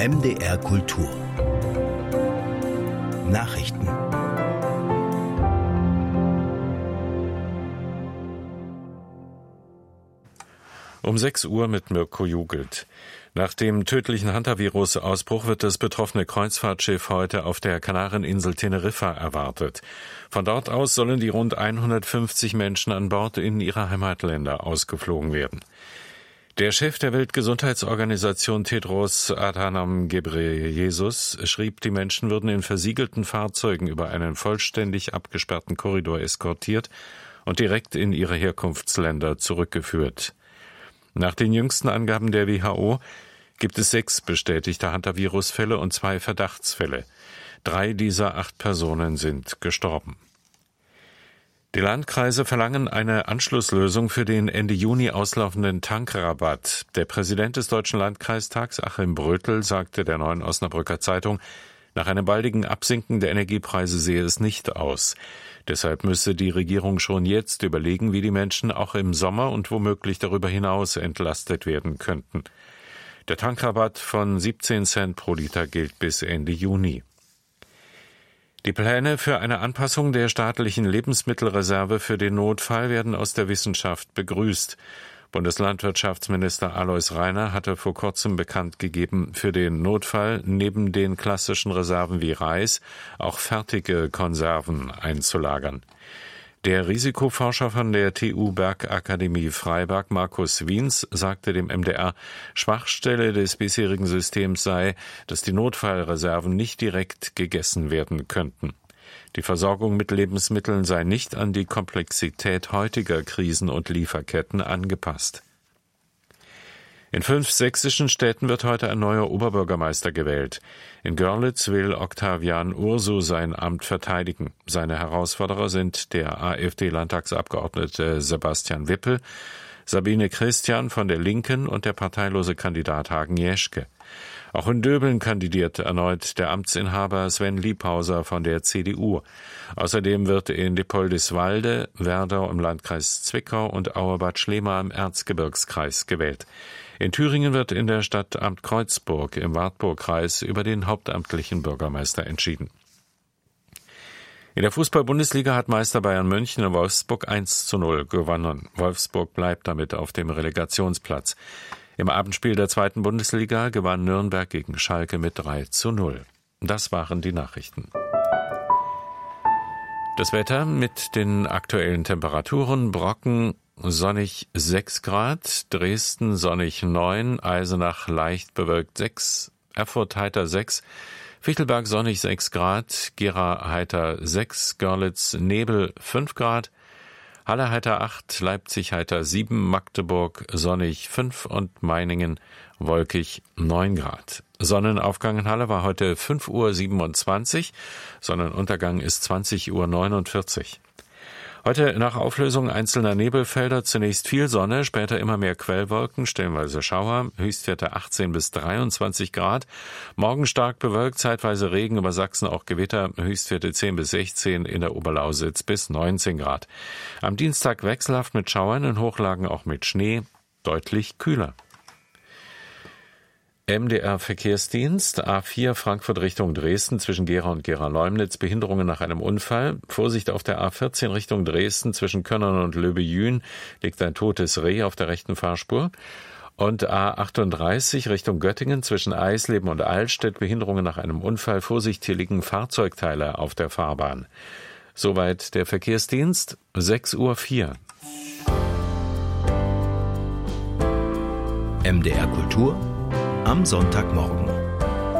MDR Kultur Nachrichten. Um 6 Uhr mit Mirko Jugelt. Nach dem tödlichen Hantavirus-Ausbruch wird das betroffene Kreuzfahrtschiff heute auf der Kanareninsel Teneriffa erwartet. Von dort aus sollen die rund 150 Menschen an Bord in ihre Heimatländer ausgeflogen werden. Der Chef der Weltgesundheitsorganisation Tedros Adhanom Ghebreyesus schrieb, die Menschen würden in versiegelten Fahrzeugen über einen vollständig abgesperrten Korridor eskortiert und direkt in ihre Herkunftsländer zurückgeführt. Nach den jüngsten Angaben der WHO gibt es 6 bestätigte Hantavirus-Fälle und 2 Verdachtsfälle. 3 dieser 8 Personen sind gestorben. Die Landkreise verlangen eine Anschlusslösung für den Ende Juni auslaufenden Tankrabatt. Der Präsident des Deutschen Landkreistags, Achim Brötel, sagte der Neuen Osnabrücker Zeitung, nach einem baldigen Absinken der Energiepreise sehe es nicht aus. Deshalb müsse die Regierung schon jetzt überlegen, wie die Menschen auch im Sommer und womöglich darüber hinaus entlastet werden könnten. Der Tankrabatt von 17 Cent pro Liter gilt bis Ende Juni. Die Pläne für eine Anpassung der staatlichen Lebensmittelreserve für den Notfall werden aus der Wissenschaft begrüßt. Bundeslandwirtschaftsminister Alois Rainer hatte vor kurzem bekannt gegeben, für den Notfall neben den klassischen Reserven wie Reis auch fertige Konserven einzulagern. Der Risikoforscher von der TU Bergakademie Freiberg, Markus Wiens, sagte dem MDR, Schwachstelle des bisherigen Systems sei, dass die Notfallreserven nicht direkt gegessen werden könnten. Die Versorgung mit Lebensmitteln sei nicht an die Komplexität heutiger Krisen und Lieferketten angepasst. In 5 sächsischen Städten wird heute ein neuer Oberbürgermeister gewählt. In Görlitz will Octavian Ursu sein Amt verteidigen. Seine Herausforderer sind der AfD-Landtagsabgeordnete Sebastian Wippel, Sabine Christian von der Linken und der parteilose Kandidat Hagen Jeschke. Auch in Döbeln kandidiert erneut der Amtsinhaber Sven Liebhauser von der CDU. Außerdem wird in Dippoldiswalde, Werdau im Landkreis Zwickau und Auerbad Schlema im Erzgebirgskreis gewählt. In Thüringen wird in der Stadt Amt Kreuzburg im Wartburgkreis über den hauptamtlichen Bürgermeister entschieden. In der Fußball-Bundesliga hat Meister Bayern München in Wolfsburg 1:0 gewonnen. Wolfsburg bleibt damit auf dem Relegationsplatz. Im Abendspiel der 2. Bundesliga gewann Nürnberg gegen Schalke mit 3:0. Das waren die Nachrichten. Das Wetter mit den aktuellen Temperaturen: Brocken sonnig 6 Grad, Dresden sonnig 9, Eisenach leicht bewölkt 6, Erfurt heiter 6, Fichtelberg sonnig 6 Grad, Gera heiter 6, Görlitz Nebel 5 Grad, Halle heiter 8, Leipzig heiter 7, Magdeburg sonnig 5 und Meiningen wolkig 9 Grad. Sonnenaufgang in Halle war heute 5:27 Uhr, Sonnenuntergang ist 20:49 Uhr. Heute nach Auflösung einzelner Nebelfelder zunächst viel Sonne, später immer mehr Quellwolken, stellenweise Schauer, Höchstwerte 18 bis 23 Grad. Morgen stark bewölkt, zeitweise Regen, über Sachsen auch Gewitter, Höchstwerte 10 bis 16, in der Oberlausitz bis 19 Grad. Am Dienstag wechselhaft mit Schauern, in Hochlagen auch mit Schnee, deutlich kühler. MDR-Verkehrsdienst, A4 Frankfurt Richtung Dresden zwischen Gera und Gera-Leumnitz, Behinderungen nach einem Unfall. Vorsicht auf der A14 Richtung Dresden zwischen Könnern und Löbejün liegt ein totes Reh auf der rechten Fahrspur. Und A38 Richtung Göttingen zwischen Eisleben und Altstedt, Behinderungen nach einem Unfall. Vorsicht, hier liegen Fahrzeugteile auf der Fahrbahn. Soweit der Verkehrsdienst, 6:04 Uhr. MDR Kultur am Sonntagmorgen.